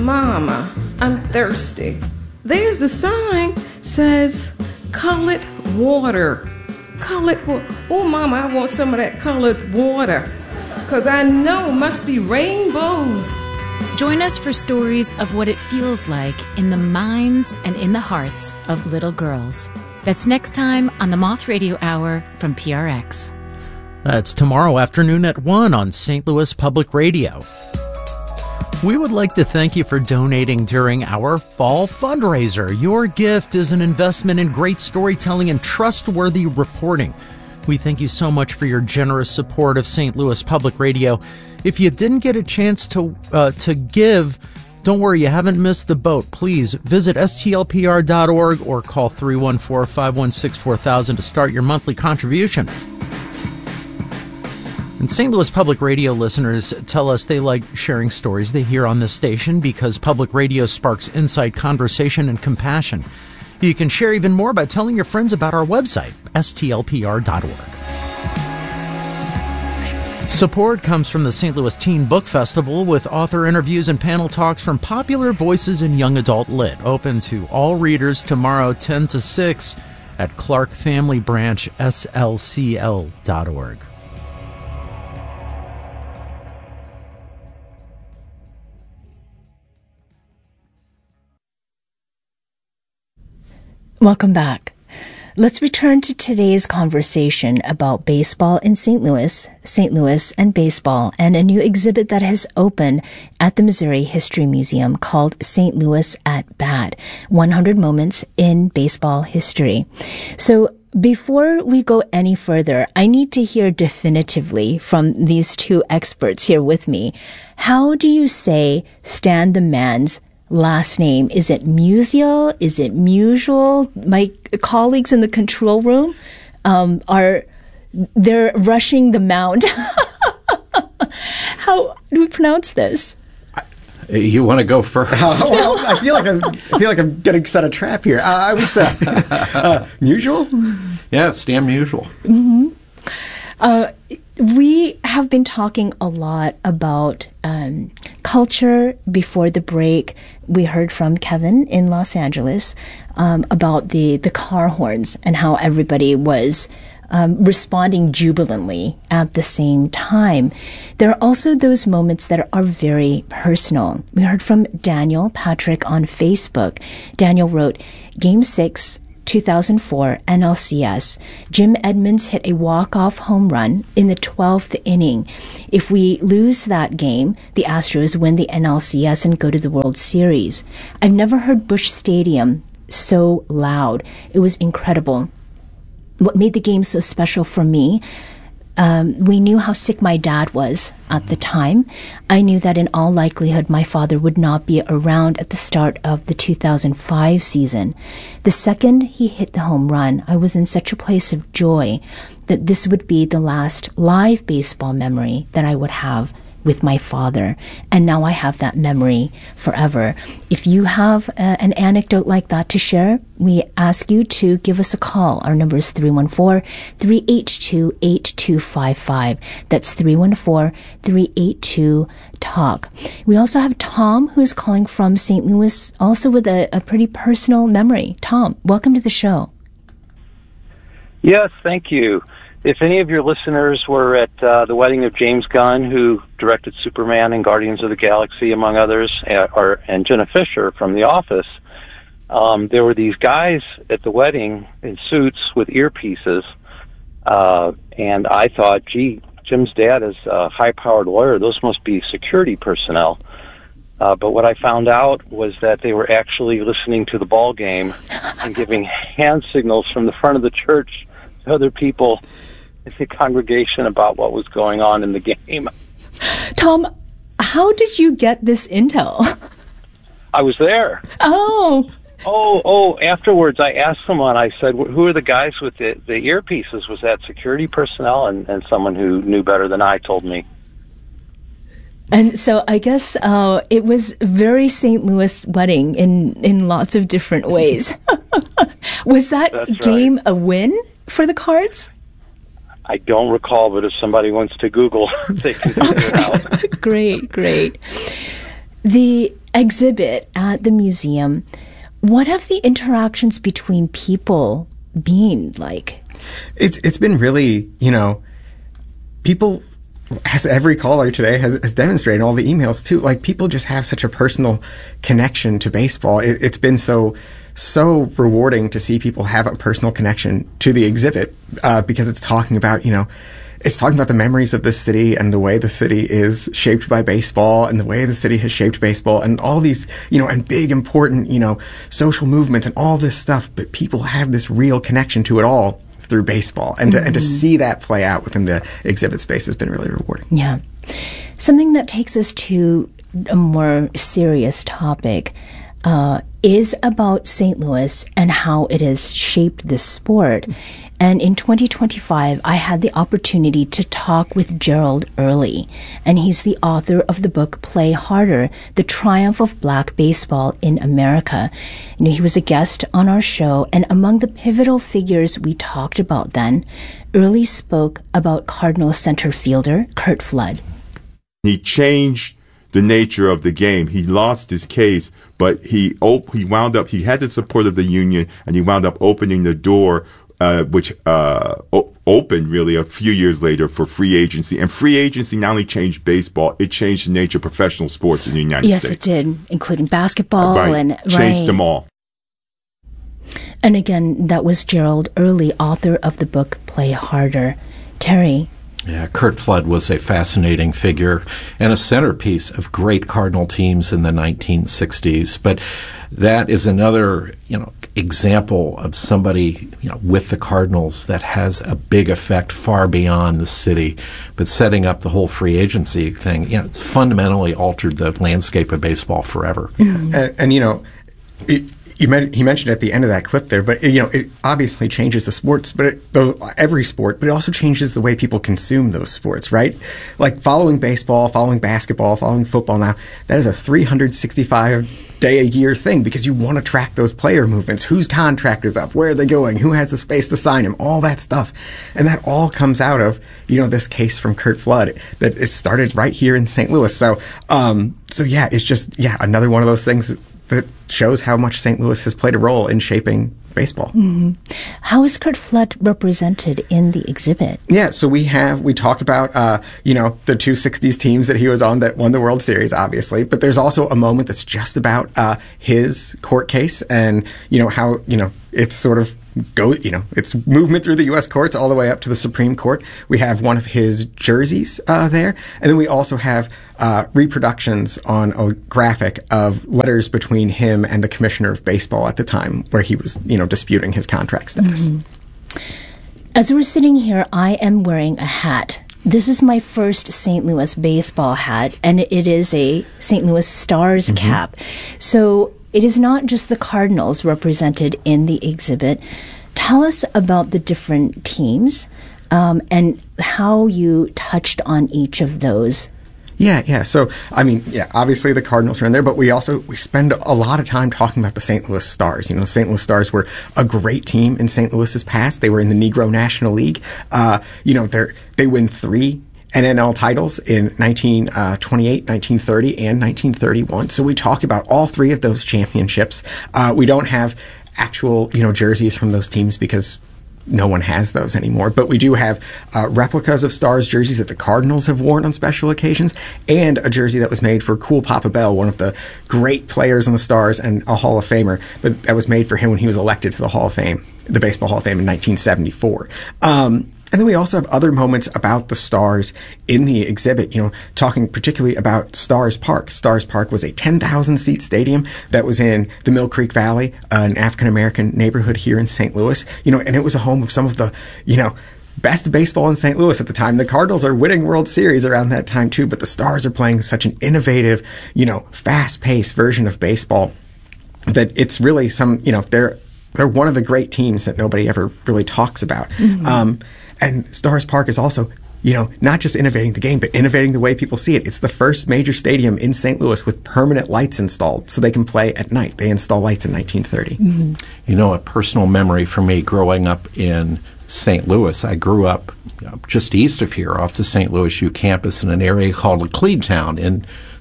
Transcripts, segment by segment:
Mama, I'm thirsty. There's the sign, says colored water. Colored water. Oh, Mama, I want some of that colored water. Because I know it must be rainbows. Join us for stories of what it feels like in the minds and in the hearts of little girls. That's next time on the Moth Radio Hour from PRX. That's tomorrow afternoon at 1 on St. Louis Public Radio. We would like to thank you for donating during our fall fundraiser. Your gift is an investment in great storytelling and trustworthy reporting. We thank you so much for your generous support of St. Louis Public Radio. If you didn't get a chance to give, don't worry, you haven't missed the boat. Please visit stlpr.org or call 314-516-4000 to start your monthly contribution. And St. Louis Public Radio listeners tell us they like sharing stories they hear on this station because public radio sparks insight, conversation, and compassion. You can share even more by telling your friends about our website, stlpr.org. Support comes from the St. Louis Teen Book Festival with author interviews and panel talks from popular voices in young adult lit. Open to all readers tomorrow 10 to 6 at Clark Family Branch, slcl.org. Welcome back. Let's return to today's conversation about baseball in St. Louis and baseball, and a new exhibit that has opened at the Missouri History Museum called St. Louis at Bat, 100 Moments in Baseball History. So before we go any further, I need to hear definitively from these two experts here with me. How do you say Stan the Man's last name? Is it Musial? Is it Musial? My colleagues in the control room they're rushing the mound. How do we pronounce this? You want to go first? Well, I feel like I'm getting set a trap here. I would say Musial. Yeah, Stan Musial. Mm-hmm. We have been talking a lot about culture before the break. We heard from Kevin in Los Angeles about the car horns and how everybody was responding jubilantly at the same time. There are also those moments that are very personal. We heard from Daniel Patrick on Facebook. Daniel wrote, Game 6, 2004 NLCS. Jim Edmonds hit a walk-off home run in the 12th inning. If we lose that game, the Astros win the NLCS and go to the World Series. I've never heard Busch Stadium so loud. It was incredible. What made the game so special for me, we knew how sick my dad was at the time. I knew that in all likelihood my father would not be around at the start of the 2005 season. The second he hit the home run, I was in such a place of joy that this would be the last live baseball memory that I would have with my father. And now I have that memory forever. If you have an anecdote like that to share, we ask you to give us a call. Our number is 314-382-8255. That's 314-382-TALK. We also have Tom, who is calling from St. Louis, also with a pretty personal memory. Tom, welcome to the show. Yes, thank you. If any of your listeners were at the wedding of James Gunn, who directed Superman and Guardians of the Galaxy, among others, and Jenna Fisher from The Office, there were these guys at the wedding in suits with earpieces, and I thought, gee, Jim's dad is a high-powered lawyer. Those must be security personnel. But what I found out was that they were actually listening to the ball game and giving hand signals from the front of the church to other people in the congregation about what was going on in the game. Tom, how did you get this intel? I was there. Oh, afterwards I asked someone, I said, who are the guys with the earpieces? Was that security personnel? And someone who knew better than I told me. And so I guess it was very St. Louis wedding in lots of different ways. Was that That's game right. a win for the Cards? I don't recall, but if somebody wants to Google, they can figure it out. Great. The exhibit at the museum, what have the interactions between people been like? It's been really, people, as every caller today has demonstrated, all the emails too, like people just have such a personal connection to baseball. It's been so rewarding to see people have a personal connection to the exhibit because it's talking about, it's talking about the memories of this city and the way the city is shaped by baseball and the way the city has shaped baseball and all these, and big, important, social movements and all this stuff. But people have this real connection to it all through baseball. And to see that play out within the exhibit space has been really rewarding. Yeah. Something that takes us to a more serious topic is about St. Louis and how it has shaped the sport. And in 2025, I had the opportunity to talk with Gerald Early, and he's the author of the book Play Harder, The Triumph of Black Baseball in America. He was a guest on our show, and among the pivotal figures we talked about then, Early spoke about Cardinals center fielder Curt Flood. He changed the nature of the game. He lost his case, but he wound up, he had the support of the union, and he wound up opening the door which opened really a few years later for free agency. And free agency not only changed baseball, it changed the nature of professional sports in the United States. Yes, it did, including basketball. Changed them all. And again, that was Gerald Early, author of the book Play Harder. Terry? Yeah, Curt Flood was a fascinating figure and a centerpiece of great Cardinal teams in the 1960s. But that is another, example of somebody, with the Cardinals that has a big effect far beyond the city. But setting up the whole free agency thing, it's fundamentally altered the landscape of baseball forever. And he mentioned at the end of that clip there, but it obviously changes the sports, but every sport, but it also changes the way people consume those sports, right? Like following baseball, following basketball, following football now, that is a 365-day-a-year thing because you want to track those player movements. Whose contract is up? Where are they going? Who has the space to sign him? All that stuff. And that all comes out of, this case from Curt Flood that it started right here in St. Louis. So it's just, another one of those things that shows how much St. Louis has played a role in shaping baseball. Mm-hmm. How is Curt Flood represented in the exhibit? Yeah, so we talked about, the two 60s teams that he was on that won the World Series, obviously, but there's also a moment that's just about his court case and, how, it's sort of it's movement through the U.S. courts all the way up to the Supreme Court. We have one of his jerseys there, and then we also have reproductions on a graphic of letters between him and the commissioner of baseball at the time where he was, disputing his contract status. Mm-hmm. As we're sitting here, I am wearing a hat. This is my first St. Louis baseball hat, and it is a St. Louis Stars cap. So it is not just the Cardinals represented in the exhibit. Tell us about the different teams and how you touched on each of those. Yeah. So, obviously the Cardinals are in there, but we spend a lot of time talking about the St. Louis Stars. St. Louis Stars were a great team in St. Louis's past. They were in the Negro National League. They win 3 NNL titles in 1928, 1930, and 1931. So we talk about all 3 of those championships. We don't have actual, jerseys from those teams because no one has those anymore. But we do have replicas of Stars jerseys that the Cardinals have worn on special occasions, and a jersey that was made for Cool Papa Bell, one of the great players on the Stars and a Hall of Famer, but that was made for him when he was elected to the Hall of Fame, the Baseball Hall of Fame in 1974. And then we also have other moments about the Stars in the exhibit, talking particularly about Stars Park. Stars Park was a 10,000-seat stadium that was in the Mill Creek Valley, an African-American neighborhood here in St. Louis, and it was a home of some of the, best baseball in St. Louis at the time. The Cardinals are winning World Series around that time too, but the Stars are playing such an innovative, fast-paced version of baseball that it's really they're one of the great teams that nobody ever really talks about. Mm-hmm. And Stars Park is also, not just innovating the game, but innovating the way people see it. It's the first major stadium in St. Louis with permanent lights installed so they can play at night. They installed lights in 1930. Mm-hmm. A personal memory for me growing up in St. Louis. I grew up just east of here off the St. Louis U campus in an area called Clevetown in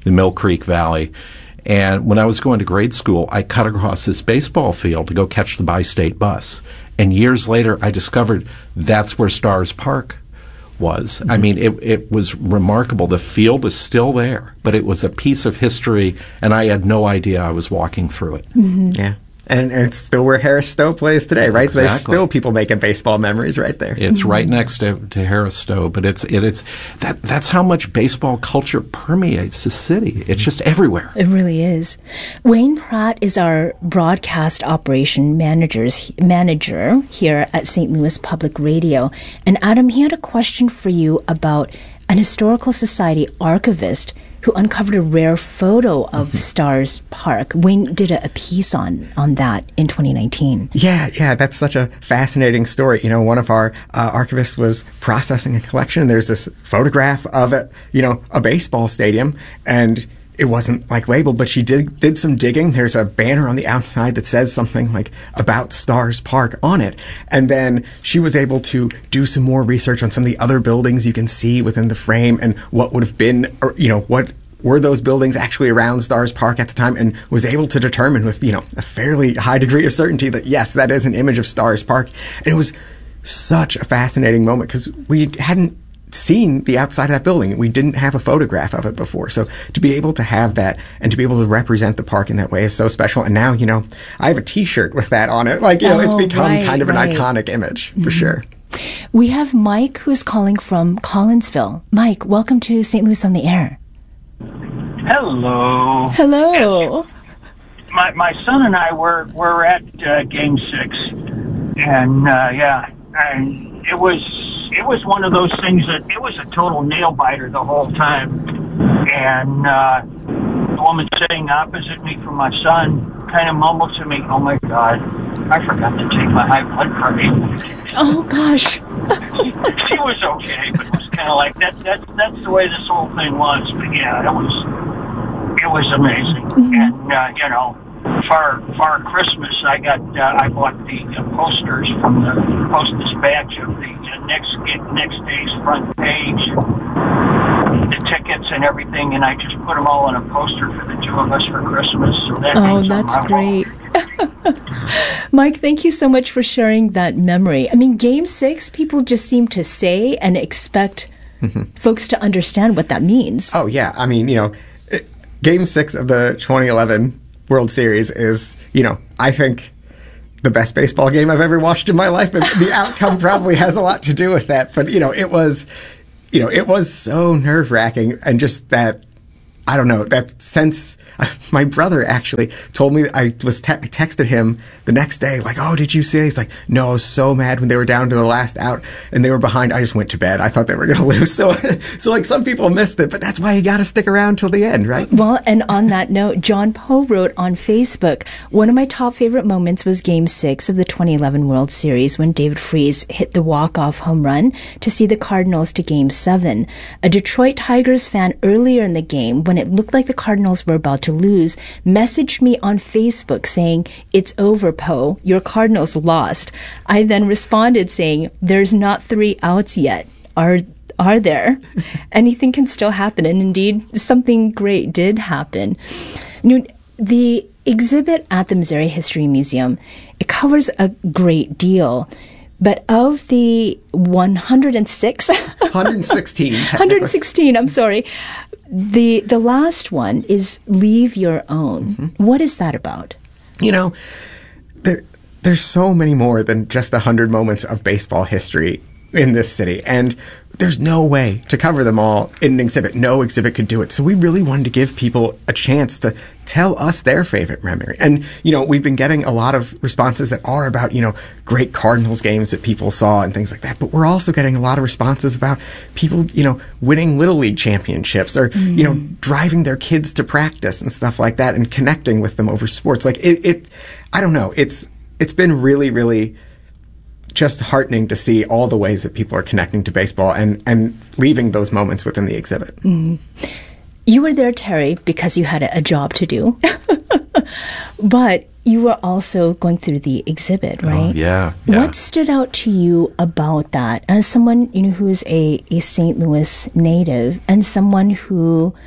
the Mill Creek Valley. And when I was going to grade school, I cut across this baseball field to go catch the Bi-State bus. And years later, I discovered that's where Stars Park was. Mm-hmm. I mean, it was remarkable. The field is still there, but it was a piece of history, and I had no idea I was walking through it. Mm-hmm. Yeah. And it's still where Harris Stowe plays today, right? Exactly. So there's still people making baseball memories right there. It's right next to Harris Stowe, but that's how much baseball culture permeates the city. It's just everywhere. It really is. Wayne Pratt is our broadcast operation manager here at St. Louis Public Radio. And Adam, he had a question for you about an Historical Society archivist who uncovered a rare photo of Stars Park. Wayne did a piece on that in 2019. Yeah, that's such a fascinating story. You know, one of our archivists was processing a collection. There's this photograph of it, a baseball stadium, and it wasn't labeled, but she did some digging. There's a banner on the outside that says something like about Stars Park on it. And then she was able to do some more research on some of the other buildings you can see within the frame and what would have been, or, what were those buildings actually around Stars Park at the time, and was able to determine with, a fairly high degree of certainty that, yes, that is an image of Stars Park. And it was such a fascinating moment because we hadn't seen the outside of that building. We didn't have a photograph of it before. So to be able to have that and to be able to represent the park in that way is so special. And now, I have a T-shirt with that on it. It's become kind of an iconic image for sure. We have Mike who's calling from Collinsville. Mike, welcome to St. Louis on the Air. Hello. Hello. My son and I were at Game 6, and and it was one of those things that it was a total nail biter the whole time. And the woman sitting opposite me from my son kind of mumbled to me, "Oh my God, I forgot to take my high blood pressure." Oh gosh. She was okay, but it was kind of like that's the way this whole thing was. But yeah, it was amazing. Mm-hmm. And for Christmas, I bought the posters from the Post-Dispatch of the next day's front page, the tickets and everything, and I just put them all on a poster for the two of us for Christmas. So that's great. Mike, thank you so much for sharing that memory. I mean, Game 6, people just seem to say and expect folks to understand what that means. Oh, yeah. I mean, Game 6 of the 2011 World Series is, I think the best baseball game I've ever watched in my life, and the outcome probably has a lot to do with that. But, it was so nerve-wracking, and just that, I don't know, that sense. My brother actually told me, I texted him the next day, "Oh, did you see it?" He's like, "No, I was so mad when they were down to the last out and they were behind. I just went to bed. I thought they were going to lose." So some people missed it, but that's why you got to stick around till the end, right? Well, and on that note, John Poe wrote on Facebook, "One of my top favorite moments was Game 6 of the 2011 World Series when David Freese hit the walk-off home run to see the Cardinals to Game 7. A Detroit Tigers fan earlier in the game, when it looked like the Cardinals were about to lose, messaged me on Facebook saying, 'It's over, Poe. Your Cardinals lost.' I then responded saying, 'There's not 3 outs yet. Are there? Anything can still happen.' And indeed, something great did happen. The exhibit at the Missouri History Museum, it covers a great deal. But of the 116, 116, I'm sorry, the last one is Leave Your Own. Mm-hmm. What is that about? There's so many more than just 100 moments of baseball history in this city, and there's no way to cover them all in an exhibit. No exhibit could do it. So we really wanted to give people a chance to tell us their favorite memory. And, we've been getting a lot of responses that are about, great Cardinals games that people saw and things like that. But we're also getting a lot of responses about people, winning Little League championships or, driving their kids to practice and stuff like that and connecting with them over sports. I don't know. It's been really, really just heartening to see all the ways that people are connecting to baseball and leaving those moments within the exhibit. Mm. You were there, Terry, because you had a job to do. But you were also going through the exhibit, right? Oh, yeah. What stood out to you about that? As someone, who is a St. Louis native and someone who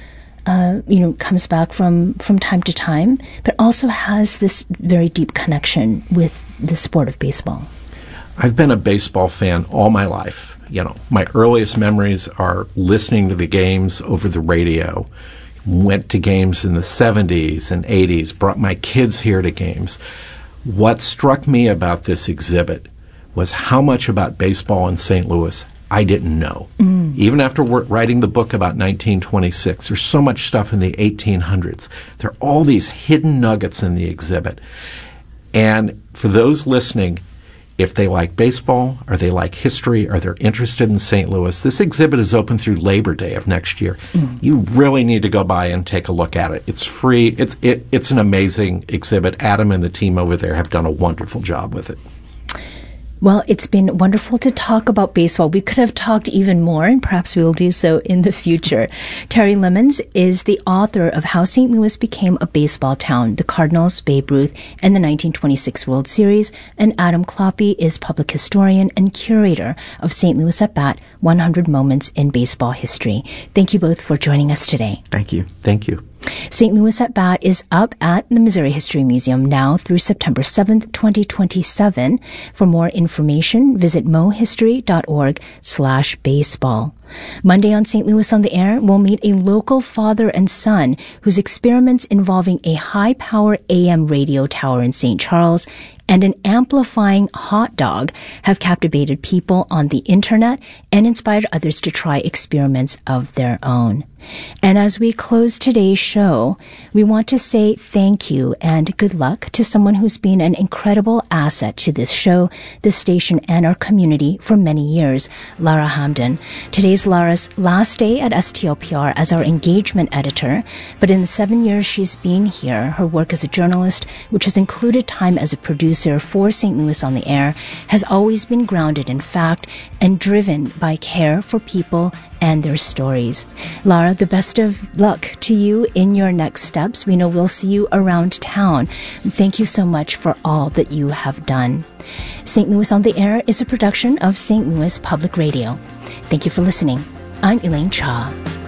comes back from time to time, but also has this very deep connection with the sport of baseball. I've been a baseball fan all my life. My earliest memories are listening to the games over the radio. Went to games in the 70s and 80s, brought my kids here to games. What struck me about this exhibit was how much about baseball in St. Louis I didn't know. Even after writing the book about 1926, there's so much stuff in the 1800s. There are all these hidden nuggets in the exhibit. And for those listening, if they like baseball, or they like history, or they're interested in St. Louis, this exhibit is open through Labor Day of next year. You really need to go by and take a look at it. It's free. It's an amazing exhibit. Adam and the team over there have done a wonderful job with it. Well, it's been wonderful to talk about baseball. We could have talked even more, and perhaps we will do so in the future. Terry Lemons is the author of How St. Louis Became a Baseball Town, the Cardinals, Babe Ruth, and the 1926 World Series. And Adam Kloppe is public historian and curator of St. Louis at Bat, 100 Moments in Baseball History. Thank you both for joining us today. Thank you. Thank you. St. Louis at Bat is up at the Missouri History Museum now through September 7th, 2027. For more information, visit mohistory.org/baseball. Monday on St. Louis on the Air, we'll meet a local father and son whose experiments involving a high-power AM radio tower in St. Charles and an amplifying hot dog have captivated people on the internet and inspired others to try experiments of their own. And as we close today's show, we want to say thank you and good luck to someone who's been an incredible asset to this show, this station, and our community for many years, Lara Hamdan. Today's Lara's last day at STLPR as our engagement editor, but in the 7 years she's been here, her work as a journalist, which has included time as a producer for St. Louis on the Air, has always been grounded in fact and driven by care for people and their stories. Lara, the best of luck to you in your next steps. We know we'll see you around town. Thank you so much for all that you have done. St. Louis on the Air is a production of St. Louis Public Radio. Thank you for listening. I'm Elaine Cha.